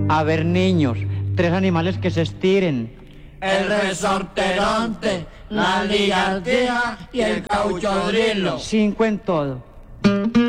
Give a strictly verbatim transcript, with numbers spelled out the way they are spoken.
A ver, niños, tres animales que se estiren. El resorteronte, la ligatía y el cauchodrilo. Cinco en todo.